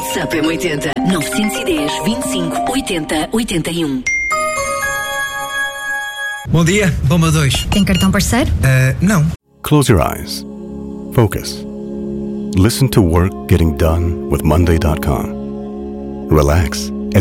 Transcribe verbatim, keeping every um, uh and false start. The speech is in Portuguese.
WhatsApp M oitenta, nove um zero, vinte e cinco, oitenta, oitenta e um. Bom dia, bomba dois. Tem cartão parceiro? Uh, não. Close your eyes. Focus. Listen to work getting done with Monday dot com. Relax.